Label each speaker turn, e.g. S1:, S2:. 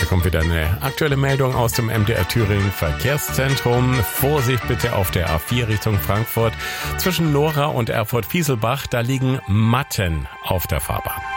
S1: kommt wieder eine aktuelle Meldung aus dem MDR Thüringen Verkehrszentrum. Vorsicht bitte auf der A4 Richtung Frankfurt. Zwischen Nora und Erfurt-Fieselbach, da liegen Matten auf der Fahrbahn.